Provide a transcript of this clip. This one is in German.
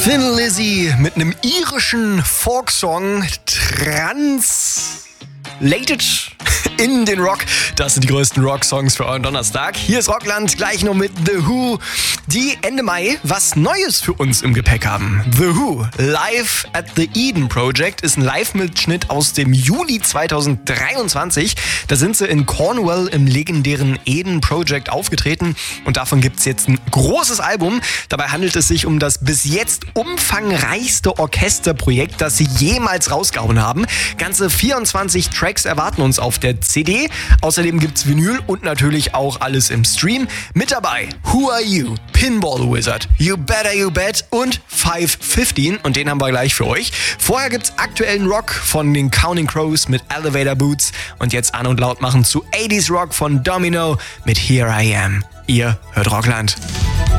Thin Lizzy mit einem irischen Folksong translated in den Rock. Das sind die größten Rock-Songs für euren Donnerstag. Hier ist Rockland, gleich noch mit The Who, die Ende Mai was Neues für uns im Gepäck haben. The Who, Live at the Eden Project, ist ein Live-Mitschnitt aus dem Juli 2023. Da sind sie in Cornwall im legendären Eden Project aufgetreten und davon gibt es jetzt ein großes Album. Dabei handelt es sich um das bis jetzt umfangreichste Orchesterprojekt, das sie jemals rausgehauen haben. Ganze 24 Tracks erwarten uns auf der CD. Außerdem gibt's Vinyl und natürlich auch alles im Stream. Mit dabei Who Are You, Pinball Wizard, You Better You Bet und 515 und den haben wir gleich für euch. Vorher gibt's aktuellen Rock von den Counting Crows mit Elevator Boots und jetzt an und laut machen zu 80s Rock von Domino mit Here I Am. Ihr hört Rockland.